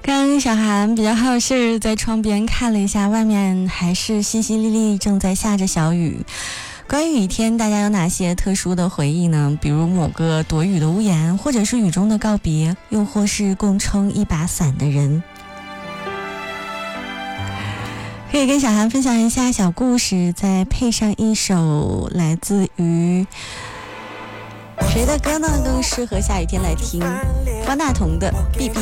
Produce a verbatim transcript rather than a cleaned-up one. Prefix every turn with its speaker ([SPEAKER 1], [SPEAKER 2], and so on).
[SPEAKER 1] 跟小韩比较好是在窗边看了一下，外面还是淅淅沥沥正在下着小雨。关于雨天，大家有哪些特殊的回忆呢？比如某个躲雨的屋檐，或者是雨中的告别，又或是共撑一把伞的人。可以跟小韩分享一下小故事，再配上一首来自于谁的歌呢？更适合下雨天来听？方大同的《B B》。